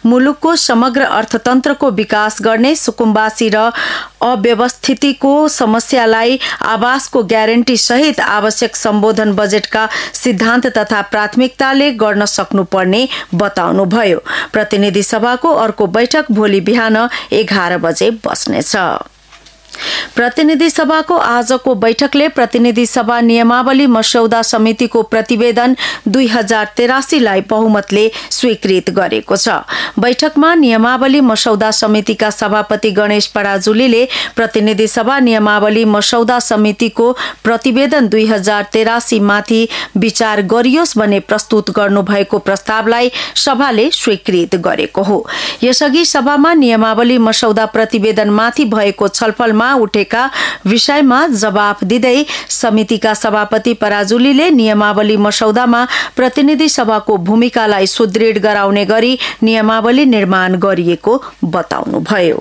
मुलुकको समग्र अर्थतन्त्रको विकास गर्ने, सुकुम्बासी र अव्यवस्थितिको समस्यालाई आवासको ग्यारेन्टी सहित आवश्यक सम्बोधन बजेटका सिद्धान्त तथा प्राथमिकताले गर्न सक्नुपर्ने बताउनुभयो। प्रतिनिधि सभाको अर्को बैठक भोलि बिहान 11 बजे बस्नेछ। प्रतिनिधि सभाको आजको बैठकले प्रतिनिधि सभा नियमावली मस्यौदा समितिको प्रतिवेदन 2083 लाई बहुमतले स्वीकृत गरेको छ। बैठकमा नियमावली मस्यौदा समितिका सभापति गणेश पराजुलीले प्रतिनिधि सभा नियमावली मस्यौदा समितिको प्रतिवेदन 2083 माथि विचार गरियोस् भन्ने प्रस्तुत गर्नुभएको प्रस्तावलाई सभाले स्वीकृत गरेको हो। यसअघि सभामा नियमावली मस्यौदा प्रतिवेदनमाथि भएको छलफलमा उठेका विषयमा जवाफ दिँदै समितिका सभापति पराजुलीले नियमावली मस्यौदामा प्रतिनिधि सभाको भूमिकालाई सुदृढ गराउने गरी नियमावली निर्माण गरिएको बताउनुभयो।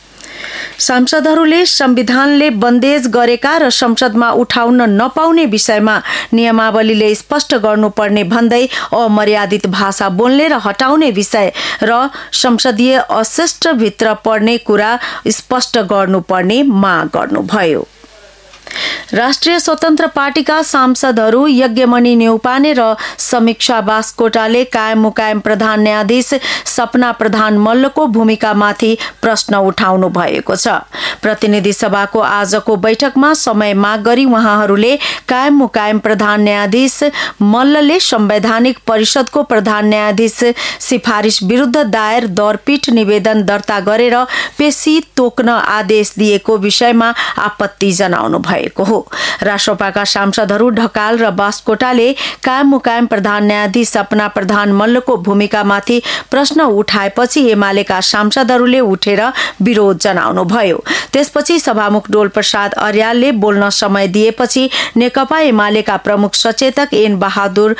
सांसदहरूले संविधानले बन्देज गरेका र संसदमा उठाउन नपाउने विषयमा नियमावलीले स्पष्ट गर्नुपर्ने भन्दै अमर्यादित भाषा बोल्ने र हटाउने विषय र संसदीय अशिष्ट भित्र पर्ने कुरा स्पष्ट गर्नुपर्ने माग गर्नुभयो। राष्ट्रिय स्वतन्त्र पार्टीका सांसदहरू यज्ञमणि न्यौपाने र समीक्षा बास्कोटाले कायम मुकायम प्रधान न्यायाधीश सपना प्रधान मल्लको भूमिकामाथि प्रश्न उठाउनु भएको छ। प्रतिनिधि सभाको आजको बैठकमा समय माग गरी उहाँहरूले कायम मुकायम प्रधान न्यायाधीश मल्लले संवैधानिक परिषदको प्रधान न्यायाधीश सिफारिस विरुद्ध दायर दरपीठ निवेदन दर्ता गरेर पेशी तोक्न आदेश दिएको विषयमा आपत्ति जनाउनु भएको हो। राष्ट्रपाका सांसदहरू ढकाल र बास्कोटाले कायम मुकायम प्रधान न्यायाधीश सपना प्रधान मल्लको भूमिकामाथि प्रश्न उठाएपछि एमालेका सांसदहरूले उठेर विरोध जनाउनुभयो। त्यसपछि सभामुख डोल प्रसाद अर्यालले बोल्न समय दिएपछि नेकपा एमालेका प्रमुख सचेतक एन बहादुर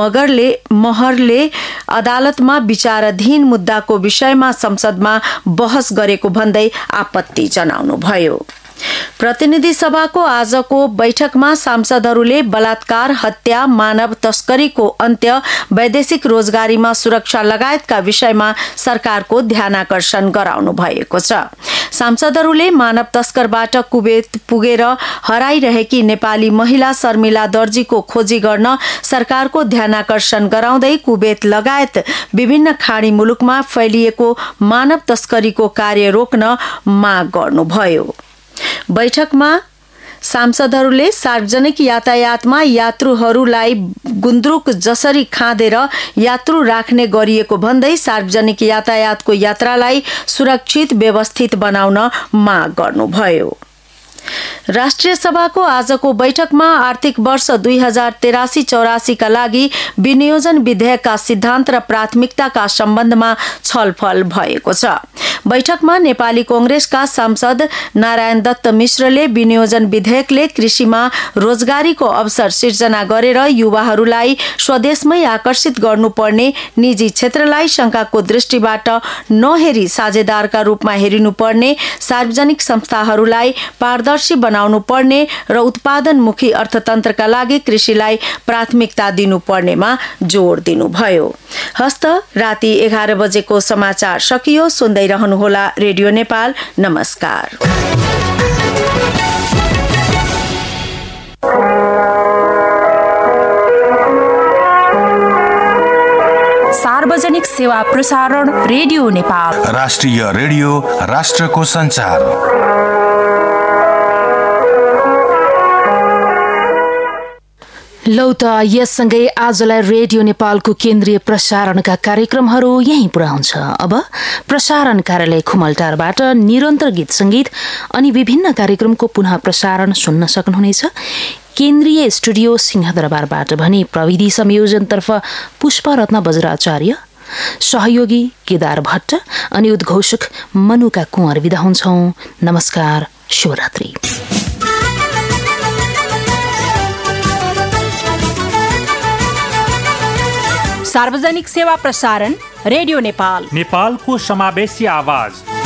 महरले अदालतमा विचाराधीन मुद्दाको विषयमा संसदमा बहस गरेको भन्दै आपत्ति जनाउनुभयो। प्रतिनिधि सभाको आजको बैठकमा सांसदहरूले बलात्कार, हत्या, मानव तस्करीको अन्त्य, वैदेशिक रोजगारीमा सुरक्षा लगायतका विषयमा सरकारको ध्यानाकर्षण गराउनु भएको छ। सांसदहरूले मानव तस्करबाट कुवेत पुगेर हराइरहेकी नेपाली महिला शर्मिला दर्जीको खोजी गर्न सरकारको ध्यानाकर्षण गराउँदै कुवेत लगायत विभिन्न खाडी मुलुकमा फैलिएको मानव तस्करीको कार्य रोक्न माग गर्नुभयो। बैठकमा सांसदहरूले सार्वजनिक यातायातमा यात्रुहरूलाई गुन्द्रुक जसरी खाँदेर यात्रु राख्ने गरिएको भन्दै सार्वजनिक यातायातको यात्रालाई सुरक्षित व्यवस्थित बनाउन माग गर्नुभयो। राष्ट्रिय सभाको आजको बैठकमा आर्थिक वर्ष 2083-84 का लागि विनियोजन विधेयकका सिद्धान्त र प्राथमिकताका सम्बन्धमा छलफल भएको छ। बैठकमा नेपाली कांग्रेसका सांसद नारायण दत्त मिश्रले विनियोजन विधेयकले कृषिमा रोजगारीको अवसर सिर्जना गरेर युवाहरूलाई स्वदेशमै आकर्षित गर्नुपर्ने, निजी क्षेत्रलाई शंकाको दृष्टिबाट नहेरी साझेदारका रूपमा हेरिनुपर्ने, सार्वजनिक संस्थाहरूलाई पारदर्शी बनाउनु पर्ने र उत्पादनमुखी अर्थतन्त्रका लागि कृषिलाई प्राथमिकता दिनुपर्नेमा जोड़ दिनुभयो। हस्त राति 11 बजेको समाचार सकियो। सुन्दै रहनुहोला रेडियो नेपाल। नमस्कार। सार्वजनिक सेवा प्रसारण रेडियो नेपाल। राष्ट्रिय रेडियो, राष्ट्रको संचार। लौ त यससँगै आजलाई रेडियो नेपालको केन्द्रीय प्रसारणका कार्यक्रमहरू यहीं पुरा हुन्छ। अब प्रसारण कार्यालय खुमलटारबाट निरन्तर गीत संगीत अनि विभिन्न कार्यक्रमको पुनः प्रसारण सुन्न सक्नुहुनेछ। केन्द्रीय स्टुडियो सिंहदरबारबाट भने प्रविधि संयोजनतर्फ पुष्परत्न बज्राचार्य, सहयोगी केदार भट्ट अनि उद्घोषक मनुका कुँवर बिदा हुन्छौं। नमस्कार, शुभरात्रि। सार्वजनिक सेवा प्रसारण रेडियो नेपाल, नेपालको समावेशी आवाज।